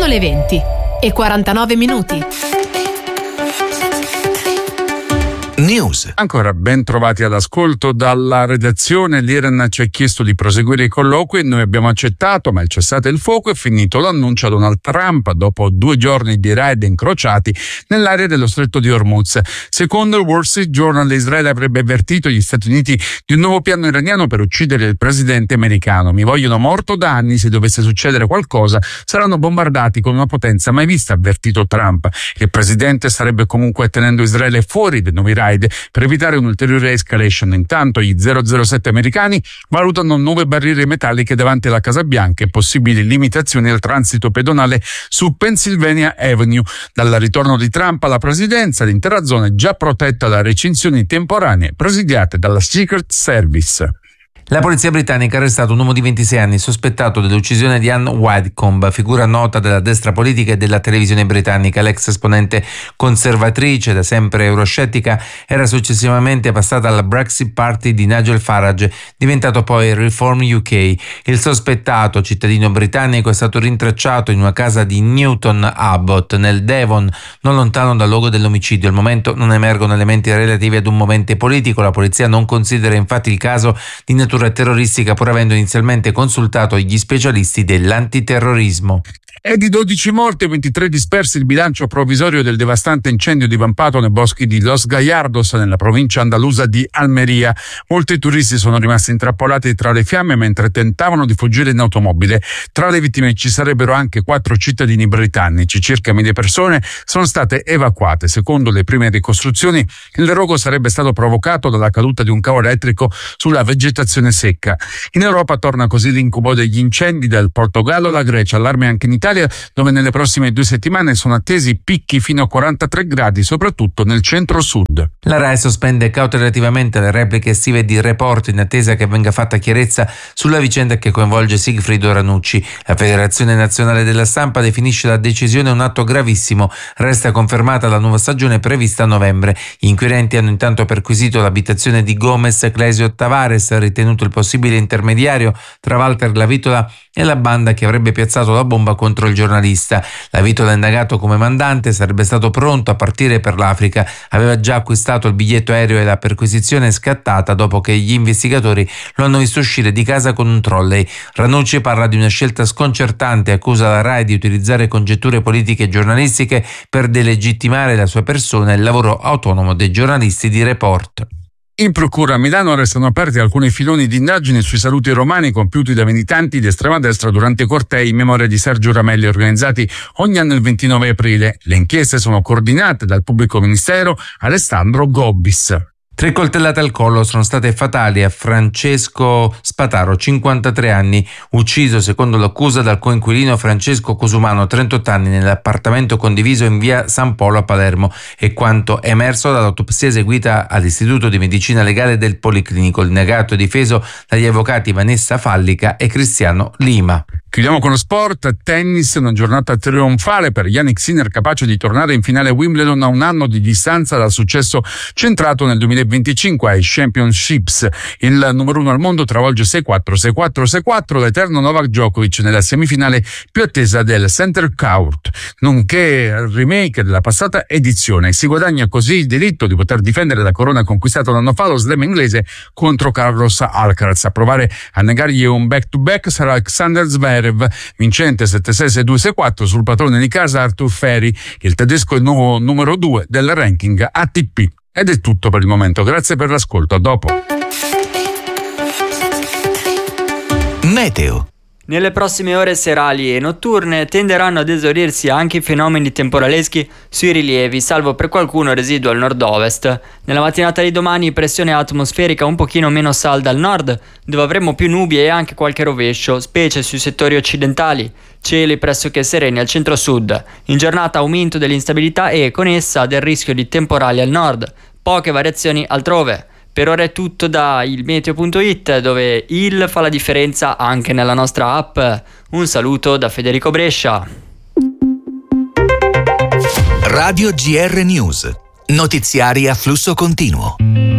Sono le 20:49. News. Ancora ben trovati all'ascolto dalla redazione. L'Iran ci ha chiesto di proseguire i colloqui e noi abbiamo accettato, ma il cessate il fuoco è finito, lo annuncia Donald Trump dopo 2 giorni di raid incrociati nell'area dello stretto di Hormuz. Secondo il Wall Street Journal, Israele avrebbe avvertito gli Stati Uniti di un nuovo piano iraniano per uccidere il presidente americano. Mi vogliono morto da anni, se dovesse succedere qualcosa saranno bombardati con una potenza mai vista, ha avvertito Trump. Il presidente starebbe comunque tenendo Israele fuori dai nuovi raid per evitare un'ulteriore escalation. Intanto gli 007 americani valutano nuove barriere metalliche davanti alla Casa Bianca e possibili limitazioni al transito pedonale su Pennsylvania Avenue. Dal ritorno di Trump alla presidenza, l'intera zona è già protetta da recinzioni temporanee presidiate dalla Secret Service. La polizia britannica ha arrestato un uomo di 26 anni sospettato dell'uccisione di Anne Widdecombe, figura nota della destra politica e della televisione britannica. L'ex esponente conservatrice, da sempre euroscettica, era successivamente passata alla Brexit Party di Nigel Farage, diventato poi Reform UK. Il sospettato, cittadino britannico, è stato rintracciato in una casa di Newton Abbot, nel Devon, non lontano dal luogo dell'omicidio. Al momento non emergono elementi relativi ad un movente politico. La polizia non considera infatti il caso di natura terroristica, pur avendo inizialmente consultato gli specialisti dell'antiterrorismo. È di 12 morti e 23 dispersi il bilancio provvisorio del devastante incendio divampato nei boschi di Los Gallardos, nella provincia andalusa di Almeria. Molti turisti sono rimasti intrappolati tra le fiamme mentre tentavano di fuggire in automobile. Tra le vittime ci sarebbero anche 4 cittadini britannici. Circa 1000 persone sono state evacuate. Secondo le prime ricostruzioni, il rogo sarebbe stato provocato dalla caduta di un cavo elettrico sulla vegetazione secca. In Europa torna così l'incubo degli incendi dal Portogallo alla Grecia. Allarme anche in Italia, dove nelle prossime 2 settimane sono attesi picchi fino a 43 gradi, soprattutto nel centro-sud. La RAI sospende cautelativamente le repliche estive di Report in attesa che venga fatta chiarezza sulla vicenda che coinvolge Sigfrido Ranucci. La Federazione Nazionale della Stampa definisce la decisione un atto gravissimo. Resta confermata la nuova stagione prevista a novembre. Gli inquirenti hanno intanto perquisito l'abitazione di Gomez Clesio Tavares, ritenuto il possibile intermediario tra Walter Lavitola e la banda che avrebbe piazzato la bomba contro il giornalista. Lavitola, indagato come mandante, sarebbe stato pronto a partire per l'Africa. Aveva già acquistato il biglietto aereo e la perquisizione è scattata dopo che gli investigatori lo hanno visto uscire di casa con un trolley. Ranucci parla di una scelta sconcertante e accusa la RAI di utilizzare congetture politiche e giornalistiche per delegittimare la sua persona e il lavoro autonomo dei giornalisti di Report. In procura a Milano restano aperti alcuni filoni di indagine sui saluti romani compiuti da militanti di estrema destra durante i cortei in memoria di Sergio Ramelli organizzati ogni anno il 29 aprile. Le inchieste sono coordinate dal pubblico ministero Alessandro Gobbis. 3 coltellate al collo sono state fatali a Francesco Spataro, 53 anni, ucciso secondo l'accusa dal coinquilino Francesco Cosumano, 38 anni, nell'appartamento condiviso in via San Polo a Palermo. È quanto emerso dall'autopsia eseguita all'Istituto di Medicina Legale del Policlinico. Il negato è difeso dagli avvocati Vanessa Fallica e Cristiano Lima. Chiudiamo con lo sport. Tennis, una giornata trionfale per Jannik Sinner, capace di tornare in finale Wimbledon a un anno di distanza dal successo centrato nel 2025 ai Championships. Il numero 1 al mondo travolge 6-4, 6-4, 6-4 l'eterno Novak Djokovic nella semifinale più attesa del Center Court, nonché il remake della passata edizione. Si guadagna così il diritto di poter difendere la corona conquistata un anno fa, lo slam inglese contro Carlos Alcaraz. A provare a negargli un back-to-back sarà Alexander Zverev, vincente 7-6, 6-2, 6-4 sul padrone di casa Arthur Ferry. Il tedesco è il nuovo numero 2 del ranking ATP. Ed è tutto per il momento, grazie per l'ascolto, a dopo. Meteo. Nelle prossime ore serali e notturne tenderanno ad esaurirsi anche i fenomeni temporaleschi sui rilievi, salvo per qualcuno residuo al nord-ovest. Nella mattinata di domani pressione atmosferica un pochino meno salda al nord, dove avremo più nubi e anche qualche rovescio, specie sui settori occidentali. Cieli pressoché sereni al centro-sud. In giornata aumento dell'instabilità e con essa del rischio di temporali al nord. Poche variazioni altrove. Per ora è tutto da ilmeteo.it, dove il fa la differenza anche nella nostra app. Un saluto da Federico Brescia. Radio GR News. Notiziari a flusso continuo.